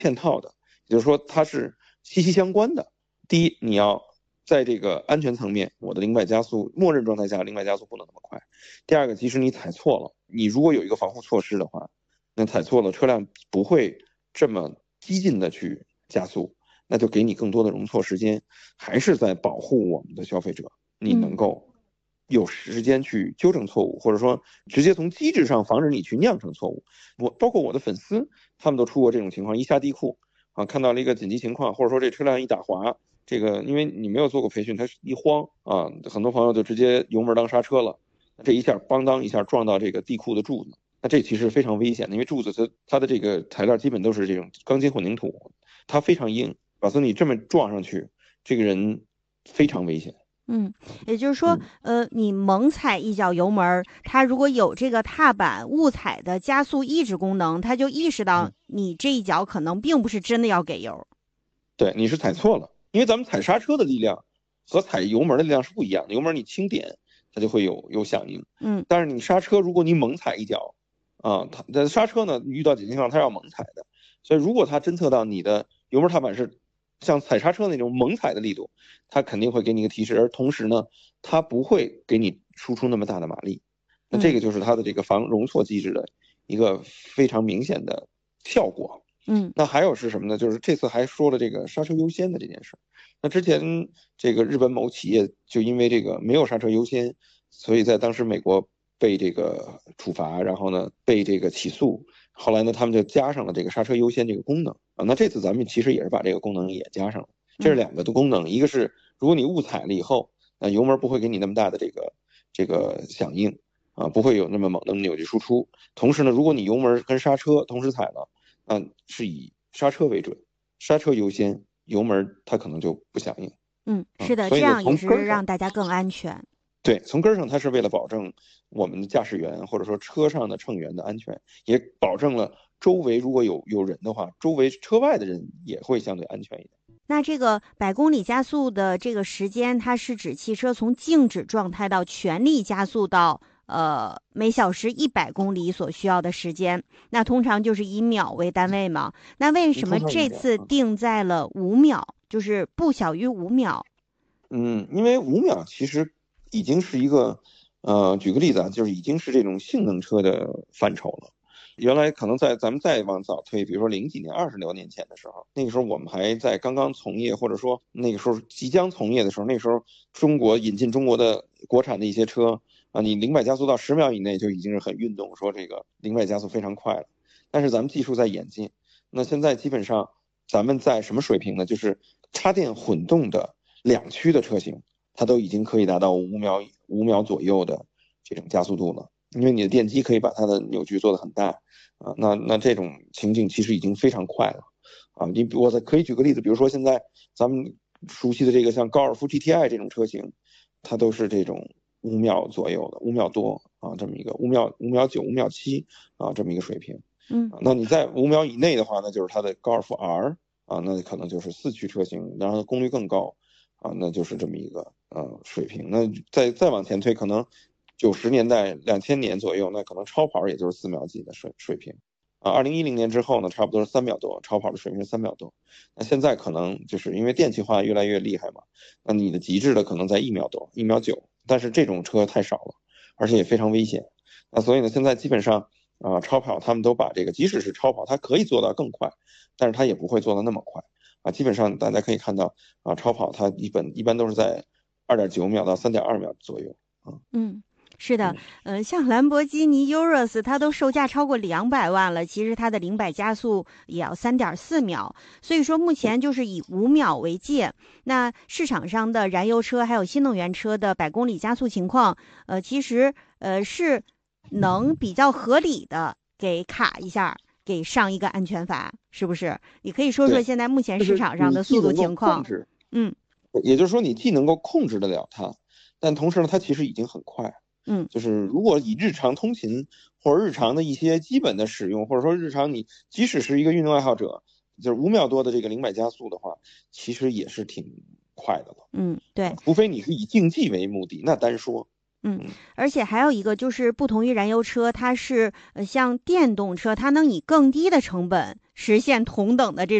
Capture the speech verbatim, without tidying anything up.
嵌套的，也就是说它是息息相关的。第一，你要在这个安全层面，我的零百加速默认状态下零百加速不能那么快。第二个，即使你踩错了，你如果有一个防护措施的话，那踩错了车辆不会这么激进的去加速，那就给你更多的容错时间，还是在保护我们的消费者，你能够有时间去纠正错误，或者说直接从机制上防止你去酿成错误。我包括我的粉丝，他们都出过这种情况，一下地库啊，看到了一个紧急情况，或者说这车辆一打滑，这个因为你没有做过培训，它一慌啊，很多朋友就直接油门当刹车了，这一下邦当一下撞到这个地库的柱子，那这其实非常危险的，因为柱子它它的这个材料基本都是这种钢筋混凝土，它非常硬，把所以你这么撞上去，这个人非常危险。 嗯，也就是说，呃，你猛踩一脚油门，它如果有这个踏板误踩的加速抑制功能，它就意识到你这一脚可能并不是真的要给油。 对，你是踩错了，因为咱们踩刹车的力量和踩油门的力量是不一样的，油门你轻点，它就会有有响应。 嗯， 但是你刹车，如果你猛踩一脚，啊，它的刹车呢，遇到紧急情况它要猛踩的，所以如果它侦测到你的油门踏板是像踩刹车那种猛踩的力度，它肯定会给你一个提示，而同时呢，它不会给你输出那么大的马力。那这个就是它的这个防容错机制的一个非常明显的效果。 嗯， 那还有是什么呢？就是这次还说了这个刹车优先的这件事。那之前这个日本某企业就因为这个没有刹车优先，所以在当时美国被这个处罚，然后呢被这个起诉。后来呢，他们就加上了这个刹车优先这个功能啊。那这次咱们其实也是把这个功能也加上了，这是两个的功能，一个是如果你误踩了以后，那油门不会给你那么大的这个这个响应啊，不会有那么猛的扭矩输出。同时呢，如果你油门跟刹车同时踩了，那是以刹车为准，刹车优先，油门它可能就不响应。 嗯，是的， 啊、所以呢， 这样也是从根上让大家更安全。 对，从根上它是为了保证我们的驾驶员或者说车上的乘员的安全，也保证了周围如果有有人的话，周围车外的人也会相对安全一点。 那这个百公里加速的这个时间，它是指汽车从静止状态到全力加速到呃每小时一百公里所需要的时间。那通常就是以秒为单位嘛。那为什么这次定在了五秒，就是不小于五秒？ 嗯，因为五秒其实已经是一个，呃，举个例子啊，就是已经是这种性能车的范畴了。原来可能在咱们再往早推，比如说零几年、二十多年前的时候，那个时候我们还在刚刚从业，或者说那个时候即将从业的时候，那时候中国引进中国的国产的一些车啊，你零百加速到十秒以内就已经是很运动，说这个零百加速非常快了。但是咱们技术在演进，那现在基本上咱们在什么水平呢？就是插电混动的两驱的车型，它都已经可以达到五秒五秒左右的这种加速度了。因为你的电机可以把它的扭矩做得很大啊，那那这种情景其实已经非常快了啊。你我可以举个例子，比如说现在咱们熟悉的这个像高尔夫 G T I 这种车型，它都是这种五秒左右的，五秒多啊，这么一个五秒五秒九五秒七啊这么一个水平。 嗯， 那你在五秒以内的话，那就是它的高尔夫 R 啊，那可能就是四驱车型，然后功率更高啊，那就是这么一个呃水平。那再再往前推，可能九十年代、两千年左右，那可能超跑也就是四秒几的水水平啊。二零一零年之后呢，差不多是三秒多，超跑的水平是三秒多。那现在可能就是因为电气化越来越厉害嘛，那你的极致的可能在一秒多、一秒九，但是这种车太少了，而且也非常危险。那所以呢，现在基本上啊、呃，超跑他们都把这个，即使是超跑，它可以做到更快，但是它也不会做到那么快啊。基本上大家可以看到啊，超跑它一本一般都是在二点九秒到三点二秒左右啊。 嗯。是的，呃，像兰博基尼 Urus， 它都售价超过两百万了，其实它的零百加速也要三点四秒，所以说目前就是以五秒为界。那市场上的燃油车还有新能源车的百公里加速情况，呃，其实呃是能比较合理的给卡一下，给上一个安全阀，是不是？你可以说说现在目前市场上的速度情况。嗯， 也就是说，你既能够控制得了它，但同时呢，它其实已经很快。 嗯， 就是如果以日常通勤或者日常的一些基本的使用，或者说日常你即使是一个运动爱好者，就是五秒多的这个零百加速的话，其实也是挺快的了。 嗯，对， 除非你是以竞技为目的，那单说。 嗯，而且还有一个就是不同于燃油车，它是呃像电动车，它能以更低的成本实现同等的这